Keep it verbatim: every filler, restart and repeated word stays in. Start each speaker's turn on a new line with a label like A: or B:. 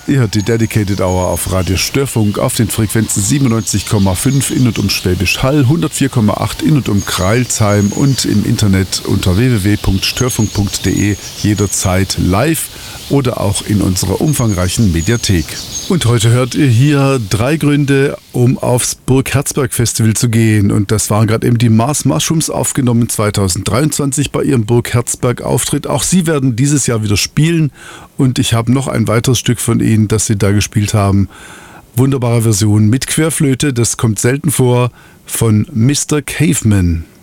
A: Ihr hört die Dedicated Hour auf Radio Störfunk auf den Frequenzen siebenundneunzig Komma fünf in und um Schwäbisch Hall, hundertvier Komma acht in und um Kreilsheim und im Internet unter w w w punkt störfunk punkt d e jederzeit live oder auch in unserer umfangreichen Mediathek. Und heute hört ihr hier drei Gründe, um aufs Burgherzberg Festival zu gehen. Und das waren gerade eben die Mars Mushrooms, aufgenommen zweitausenddreiundzwanzig bei ihrem Burgherzberg Auftritt. Auch sie werden dieses Jahr wieder spielen. Und ich habe noch ein weiteres Stück von ihnen, das sie da gespielt haben. Wunderbare Version mit Querflöte, das kommt selten vor, von Mister Caveman.